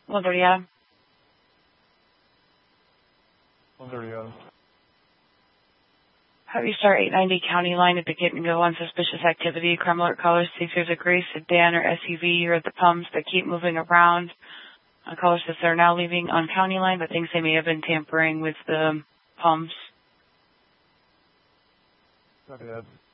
1:30 Adam. 1:30 Adam. Have you start 890 County Line to begin to go on suspicious activity. Crime alert callers see if there's a gray sedan or SUV or at the pumps that keep moving around. Caller says they're now leaving on County Line, but thinks they may have been tampering with the pumps. Copy that.